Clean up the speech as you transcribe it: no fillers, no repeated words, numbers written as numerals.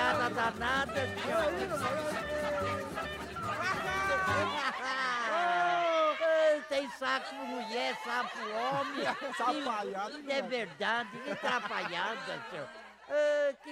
risada danada, senhor. Tem saco mulher, sapo homem. Sapalhado, É verdade, que atrapalhada, senhor. Que